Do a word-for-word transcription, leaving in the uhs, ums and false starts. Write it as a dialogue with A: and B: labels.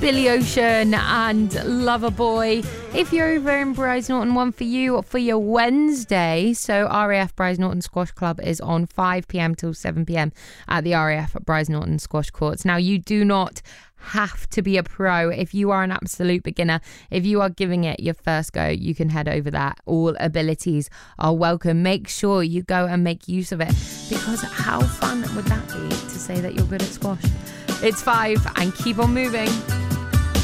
A: Billy Ocean and Loverboy. If you're over in Bryce Norton, one for you for your Wednesday. So R A F Bryce Norton Squash Club is on five p.m. till seven p.m. at the R A F Bryce Norton Squash Courts. Now, you do not have to be a pro. If you are an absolute beginner, if you are giving it your first go, you can head over there. All abilities are welcome. Make sure you go and make use of it, because how fun would that be to say that you're good at squash? It's five and keep on moving.